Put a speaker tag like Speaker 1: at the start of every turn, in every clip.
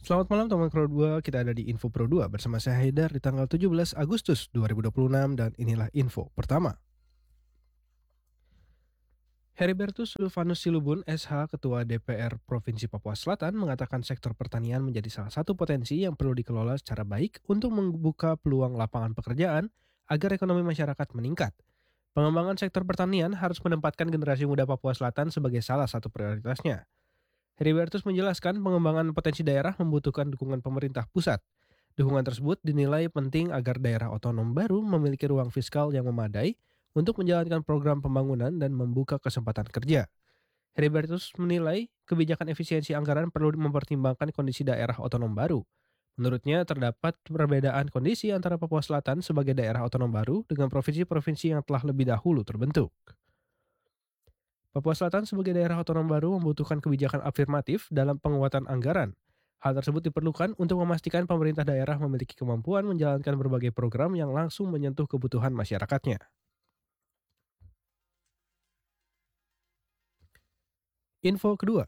Speaker 1: Selamat malam teman Pro 2, kita ada di Info Pro 2 bersama saya Haidar di tanggal 17 Agustus 2026 dan inilah info pertama. Heribertus Silvanus Silubun, SH, Ketua DPR Provinsi Papua Selatan, mengatakan sektor pertanian menjadi salah satu potensi yang perlu dikelola secara baik untuk membuka peluang lapangan pekerjaan agar ekonomi masyarakat meningkat. Pengembangan sektor pertanian harus menempatkan generasi muda Papua Selatan sebagai salah satu prioritasnya. Heribertus menjelaskan pengembangan potensi daerah membutuhkan dukungan pemerintah pusat. Dukungan tersebut dinilai penting agar daerah otonom baru memiliki ruang fiskal yang memadai untuk menjalankan program pembangunan dan membuka kesempatan kerja. Heribertus menilai kebijakan efisiensi anggaran perlu mempertimbangkan kondisi daerah otonom baru. Menurutnya, terdapat perbedaan kondisi antara Papua Selatan sebagai daerah otonom baru dengan provinsi-provinsi yang telah lebih dahulu terbentuk. Papua Selatan sebagai daerah otonom baru membutuhkan kebijakan afirmatif dalam penguatan anggaran. Hal tersebut diperlukan untuk memastikan pemerintah daerah memiliki kemampuan menjalankan berbagai program yang langsung menyentuh kebutuhan masyarakatnya. Info kedua,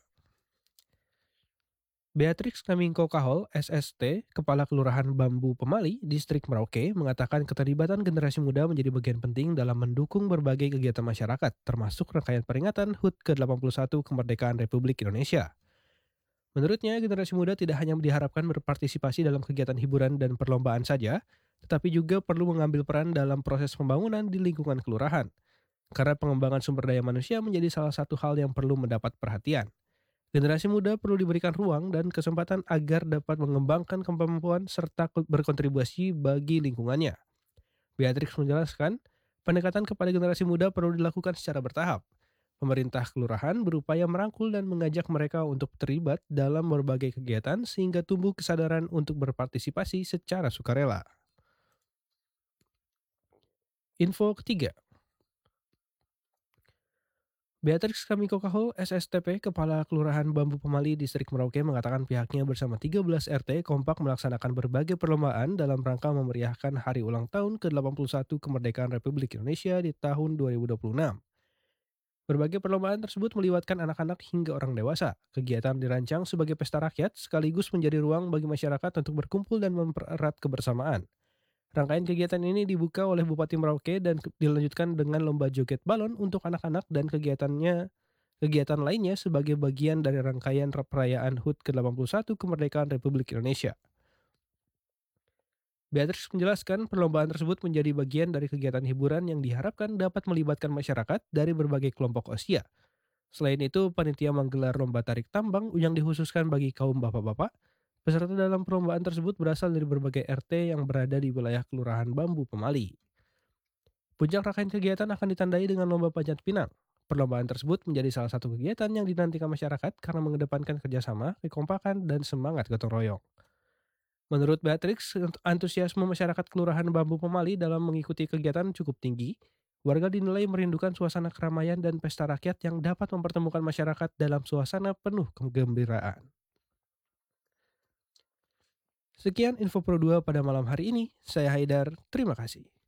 Speaker 1: Beatrix Kamingko Kahol, SST, Kepala Kelurahan Bambu Pemali, Distrik Merauke, mengatakan keterlibatan generasi muda menjadi bagian penting dalam mendukung berbagai kegiatan masyarakat, termasuk rangkaian peringatan HUT ke-81 Kemerdekaan Republik Indonesia. Menurutnya, generasi muda tidak hanya diharapkan berpartisipasi dalam kegiatan hiburan dan perlombaan saja, tetapi juga perlu mengambil peran dalam proses pembangunan di lingkungan kelurahan. Karena pengembangan sumber daya manusia menjadi salah satu hal yang perlu mendapat perhatian. Generasi muda perlu diberikan ruang dan kesempatan agar dapat mengembangkan kemampuan serta berkontribusi bagi lingkungannya. Beatrix menjelaskan, pendekatan kepada generasi muda perlu dilakukan secara bertahap. Pemerintah kelurahan berupaya merangkul dan mengajak mereka untuk terlibat dalam berbagai kegiatan sehingga tumbuh kesadaran untuk berpartisipasi secara sukarela. Info ketiga, Beatrix Kamiko Kahol, SSTP, Kepala Kelurahan Bambu Pemali, Distrik Merauke, mengatakan pihaknya bersama 13 RT kompak melaksanakan berbagai perlombaan dalam rangka memeriahkan hari ulang tahun ke-81 Kemerdekaan Republik Indonesia di tahun 2026. Berbagai perlombaan tersebut melibatkan anak-anak hingga orang dewasa. Kegiatan dirancang sebagai pesta rakyat sekaligus menjadi ruang bagi masyarakat untuk berkumpul dan mempererat kebersamaan. Rangkaian kegiatan ini dibuka oleh Bupati Merauke dan dilanjutkan dengan lomba joget balon untuk anak-anak dan kegiatan lainnya sebagai bagian dari rangkaian perayaan HUT ke-81 Kemerdekaan Republik Indonesia. Beatrice menjelaskan perlombaan tersebut menjadi bagian dari kegiatan hiburan yang diharapkan dapat melibatkan masyarakat dari berbagai kelompok usia. Selain itu, panitia menggelar lomba tarik tambang yang dikhususkan bagi kaum bapak-bapak. Peserta dalam perlombaan tersebut berasal dari berbagai RT yang berada di wilayah Kelurahan Bambu Pemali. Puncak rangkaian kegiatan akan ditandai dengan lomba panjat pinang. Perlombaan tersebut menjadi salah satu kegiatan yang dinantikan masyarakat karena mengedepankan kerjasama, kekompakan, dan semangat gotong royong. Menurut Beatrix, antusiasme masyarakat Kelurahan Bambu Pemali dalam mengikuti kegiatan cukup tinggi. Warga dinilai merindukan suasana keramaian dan pesta rakyat yang dapat mempertemukan masyarakat dalam suasana penuh kegembiraan. Sekian info Pro 2 pada malam hari ini. Saya Haidar, terima kasih.